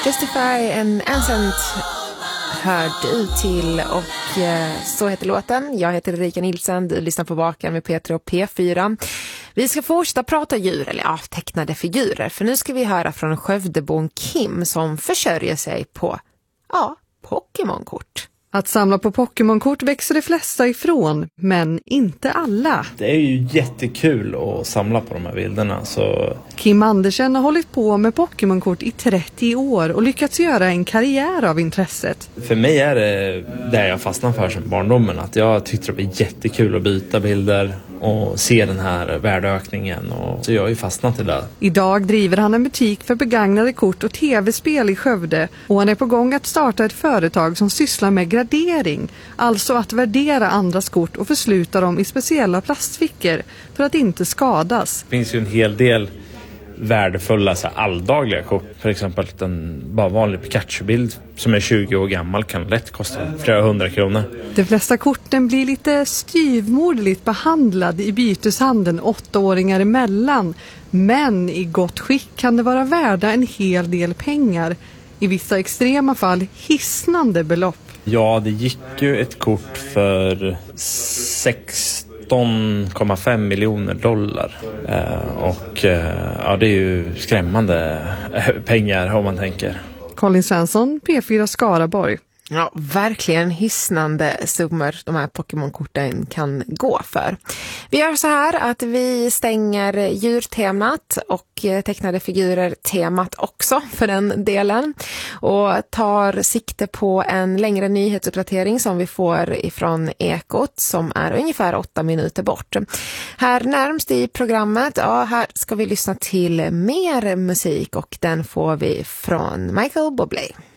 Justify and Ancient hör du till och så heter låten. Jag heter Erika Nilsson, du lyssnar på Vaken med Peter och P4. Vi ska fortsätta prata djur, eller tecknade figurer, för nu ska vi höra från Skövdebon Kim som försörjer sig på Pokémon-kort. Att samla på Pokémon-kort växer de flesta ifrån, men inte alla. Det är ju jättekul att samla på de här bilderna. Så... Kim Andersen har hållit på med Pokémon-kort i 30 år och lyckats göra en karriär av intresset. För mig är det jag fastnade för som barndomen. Att jag tyckte det var jättekul att byta bilder och se den här värdeökningen. Och så jag har ju fastnat i det. Idag driver han en butik för begagnade kort och tv-spel i Skövde. Och han är på gång att starta ett företag som sysslar med gradering. Alltså att värdera andras kort och försluta dem i speciella plastfickor för att inte skadas. Det finns ju en hel del värdefulla alldagliga kort. För exempel en bara vanlig Pikachu-bild som är 20 år gammal kan lätt kosta flera 100 kronor. De flesta korten blir lite styvmoderligt behandlade i byteshandeln 8-åringar emellan. Men i gott skick kan det vara värda en hel del pengar. I vissa extrema fall hisnande belopp. Ja, det gick ju ett kort för 16,5 miljoner dollar. Det är ju skrämmande pengar om man tänker. Colin Svensson, P4 Skaraborg. Ja, verkligen hisnande summor de här Pokémon-korten kan gå för. Vi gör så här att vi stänger djurtemat och tecknade figurer-temat också för den delen. Och tar sikte på en längre nyhetsuppdatering som vi får ifrån Ekot som är ungefär 8 minuter bort. Här närmst i programmet, här ska vi lyssna till mer musik och den får vi från Michael Bublé.